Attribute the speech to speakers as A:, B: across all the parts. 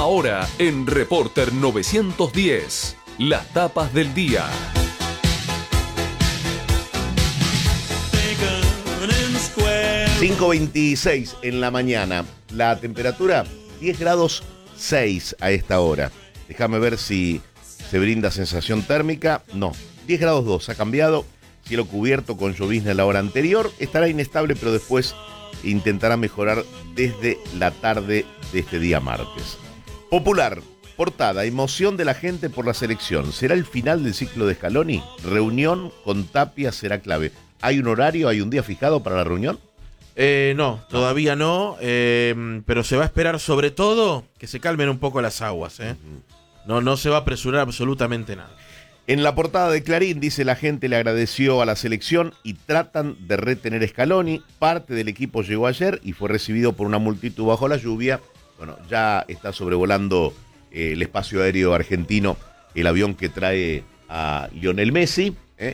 A: Ahora en Reporter 910, las tapas del día.
B: 5:26 en la mañana. La temperatura 10 grados 6 a esta hora. Déjame ver si se brinda sensación térmica. No, 10 grados 2 ha cambiado. Cielo cubierto con llovizna en la hora anterior. Estará inestable, pero después intentará mejorar desde la tarde de este día martes. Popular, portada, emoción de la gente por la selección. ¿Será el final del ciclo de Scaloni? Reunión con Tapia será clave. ¿Hay un horario, hay un día fijado para la reunión?
C: No, todavía no, pero se va a esperar sobre todo que se calmen un poco las aguas. No se va a apresurar absolutamente nada.
B: En la portada de Clarín dice: la gente le agradeció a la selección y tratan de retener a Scaloni. Parte del equipo llegó ayer y fue recibido por una multitud bajo la lluvia. Bueno, ya está sobrevolando el espacio aéreo argentino el avión que trae a Lionel Messi.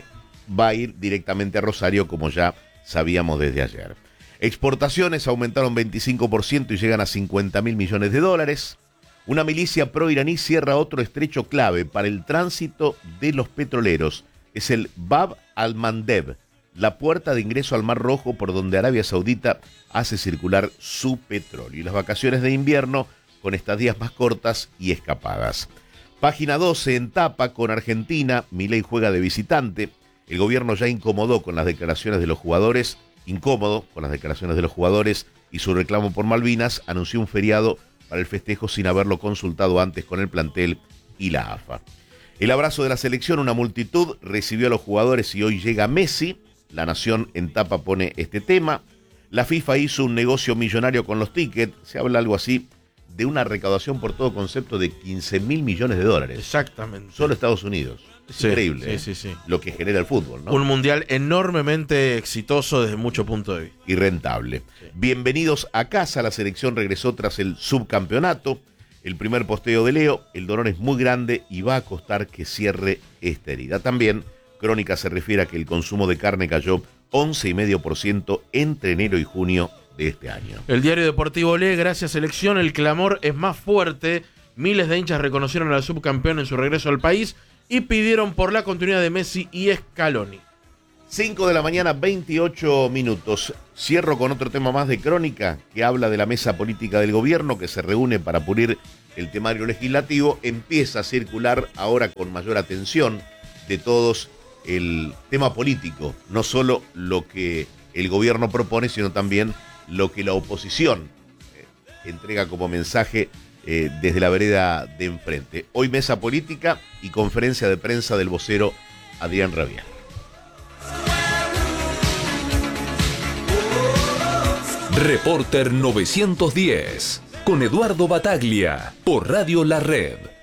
B: Va a ir directamente a Rosario, como ya sabíamos desde ayer. Exportaciones aumentaron 25% y llegan a 50.000 millones de dólares. Una milicia pro-iraní cierra otro estrecho clave para el tránsito de los petroleros. Es el Bab al-Mandeb, la puerta de ingreso al Mar Rojo por donde Arabia Saudita hace circular su petróleo. Y las vacaciones de invierno con estadías más cortas y escapadas. Página 12 en tapa con Argentina. Milei juega de visitante. El gobierno ya incomodó con las declaraciones de los jugadores. Incómodo con las declaraciones de los jugadores y su reclamo por Malvinas, anunció un feriado para el festejo sin haberlo consultado antes con el plantel y la AFA. El abrazo de la selección, una multitud recibió a los jugadores y hoy llega Messi. La Nación en tapa pone este tema. La FIFA hizo un negocio millonario con los tickets. Se habla algo así de una recaudación por todo concepto de 15.000 millones de dólares.
C: Exactamente.
B: Solo Estados Unidos. Es increíble
C: sí.
B: Lo que genera el fútbol, ¿no?
C: Un mundial enormemente exitoso desde muchos puntos de vista.
B: Y rentable. Sí. Bienvenidos a casa. La selección regresó tras el subcampeonato. El primer posteo de Leo: el dolor es muy grande y va a costar que cierre esta herida. También Crónica se refiere a que el consumo de carne cayó 11,5% entre enero y junio de este año.
C: El diario deportivo lee: gracias selección, el clamor es más fuerte. Miles de hinchas reconocieron al subcampeón en su regreso al país y pidieron por la continuidad de Messi y Scaloni.
B: 5 de la mañana, 28 minutos. Cierro con otro tema más de Crónica, que habla de la mesa política del gobierno que se reúne para pulir el temario legislativo. Empieza a circular ahora con mayor atención de todos el tema político, no solo lo que el gobierno propone, sino también lo que la oposición entrega como mensaje desde la vereda de enfrente. Hoy mesa política y conferencia de prensa del vocero Adrián Rabián.
A: Reporter 910 con Eduardo Bataglia por Radio La Red.